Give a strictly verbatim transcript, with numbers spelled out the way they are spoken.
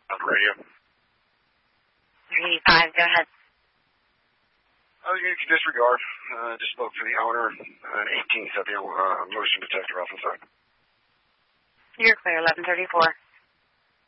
On the radio. three eighty-five, go ahead. Oh, you can disregard. Uh, just spoke to the owner. An eighteen set the uh, motion detector off inside. You're clear, eleven thirty-four.